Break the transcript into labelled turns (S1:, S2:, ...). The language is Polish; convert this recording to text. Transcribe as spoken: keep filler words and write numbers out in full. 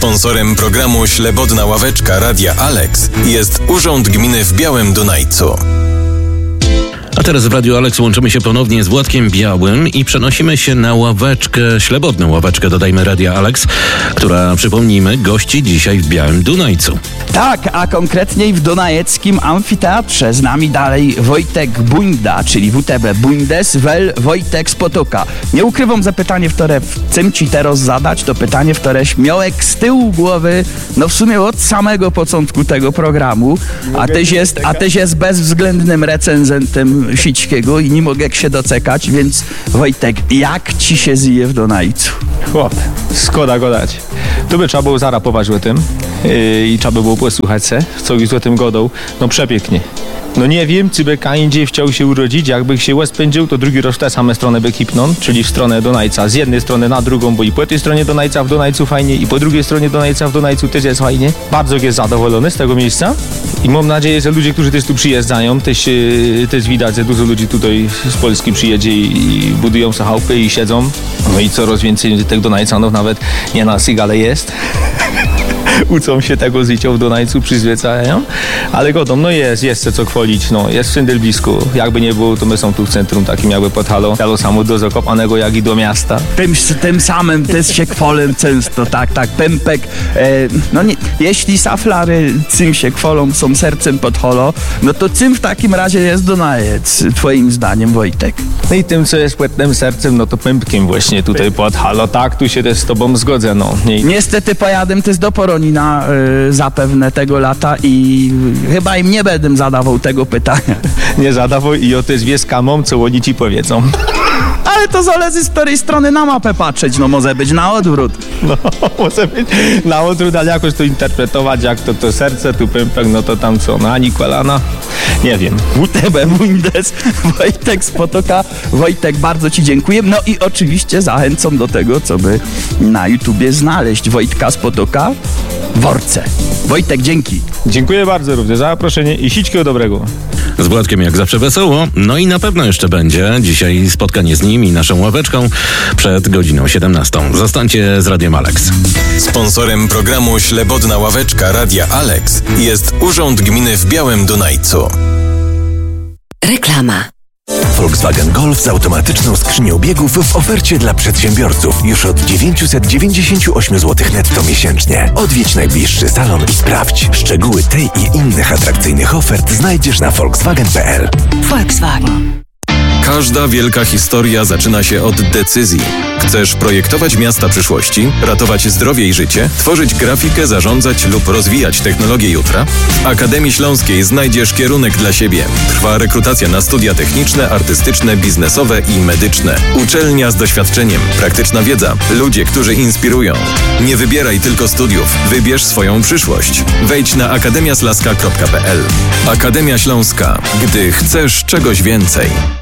S1: Sponsorem programu Ślebodna Ławeczka Radia Alex jest Urząd Gminy w Białym Dunajcu.
S2: A teraz w Radiu Alex łączymy się ponownie z Władkiem Białym i przenosimy się na ławeczkę, ślebodną ławeczkę, dodajmy, Radia Alex, która, przypomnijmy, gości dzisiaj w Białym Dunajcu.
S3: Tak, a konkretniej w Dunajeckim Amfiteatrze. Z nami dalej Wojtek Bunda, czyli W T B Bundes, wel Wojtek z Potoka. Nie ukrywam, zapytanie, które chcę ci teraz zadać, to pytanie, które śmiołek z tyłu głowy, no w sumie od samego początku tego programu, a tyś jest, a tyś jest bezwzględnym recenzentem Sićkiego i nie mogę się docekać, więc Wojtek, jak ci się zje w Dunajcu?
S4: Chłop, szkoda go dać. Tu by trzeba było zarapować o tym yy, i trzeba by było posłuchać se, co już o tym godą. No przepięknie. No nie wiem, czy by indziej chciał się urodzić, jakby się łez pędził, to drugi raz w tę samą stronę by kipnął, czyli w stronę Dunajca. Z jednej strony na drugą, bo i po tej stronie Dunajca w Dunajcu fajnie, i po drugiej stronie Dunajca w Dunajcu też jest fajnie. Bardzo jest zadowolony z tego miejsca i mam nadzieję, że ludzie, którzy też tu przyjeżdżają, też, yy, też widać, że dużo ludzi tutaj z Polski przyjedzie i, i budują sobie chałupy i siedzą. No i coraz więcej tych Dunajcanów, nawet nie na Sygale jest. Uczą się tego życia w Dunajcu, przyzwyczajają, ale godą, no jest, jest co chwalić, no jest wszędzie blisko, jakby nie było, to my są tu w centrum takim jakby pod Halo, Halo samo do Zakopanego, jak i do miasta.
S3: Tym, tym samym też się chwalę często, tak, tak, Pępek, e, no nie, jeśli saflary czym się chwalą, są sercem pod Halo, no to czym w takim razie jest Dunajec, twoim zdaniem, Wojtek?
S4: No i tym, co jest płetnym sercem, no to Pępkiem właśnie tutaj pod Halo, tak, tu się też z tobą zgodzę, no. Nie.
S3: Niestety pojadę też do Poronina y, zapewne tego lata i chyba im nie będę zadawał tego pytania.
S4: Nie zadawał i o też wie z kamą, co oni ci powiedzą.
S3: Ale to zależy z której strony na mapę patrzeć, no może być na odwrót.
S4: No, może być na odwrót, ale jakoś to interpretować, jak to to serce, tu Pępek, no to tam co, na Ani kolana, nie wiem.
S3: W T B Bundes, Wojtek z Potoka. Wojtek, bardzo ci dziękuję. No i oczywiście zachęcam do tego, co by na YouTubie znaleźć Wojtka z Potoka w worce. Wojtek, dzięki.
S4: Dziękuję bardzo również za zaproszenie i wszystkiego dobrego.
S2: Z Władkiem jak zawsze wesoło, no i na pewno jeszcze będzie dzisiaj spotkanie z nim i naszą ławeczką przed godziną siedemnastą. Zostańcie z Radiem Alex.
S1: Sponsorem programu Ślebodna Ławeczka Radia Alex jest Urząd Gminy w Białym Dunajcu.
S5: Reklama.
S6: Volkswagen Golf z automatyczną skrzynią biegów w ofercie dla przedsiębiorców już od dziewięćset dziewięćdziesiąt osiem złotych netto miesięcznie. Odwiedź najbliższy salon i sprawdź. Szczegóły tej i innych atrakcyjnych ofert znajdziesz na volkswagen kropka p l.
S5: Volkswagen.
S1: Każda wielka historia zaczyna się od decyzji. Chcesz projektować miasta przyszłości, ratować zdrowie i życie, tworzyć grafikę, zarządzać lub rozwijać technologię jutra? W Akademii Śląskiej znajdziesz kierunek dla siebie. Trwa rekrutacja na studia techniczne, artystyczne, biznesowe i medyczne. Uczelnia z doświadczeniem, praktyczna wiedza, ludzie, którzy inspirują. Nie wybieraj tylko studiów, wybierz swoją przyszłość. Wejdź na akademia slaska kropka p l. Akademia Śląska. Gdy chcesz czegoś więcej.